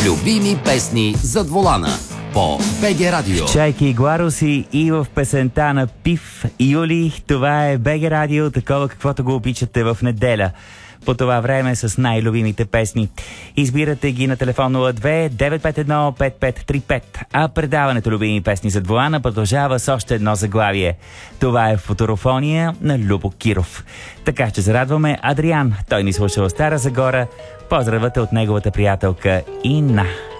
Любими песни зад волана по БГ Радио. Чайки и Гларуси и в песента на Пив Юли. Това е БГ Радио, такова каквото го обичате в неделя. По това време с най-любимите песни. Избирате ги на телефон 02-951-5535. А предаването Любими песни зад волана продължава с още едно заглавие. Това е Футурофония на Любо Киров. Така ще зарадваме Адриан. Той ни слуша в Стара Загора. Поздравата от неговата приятелка Инна.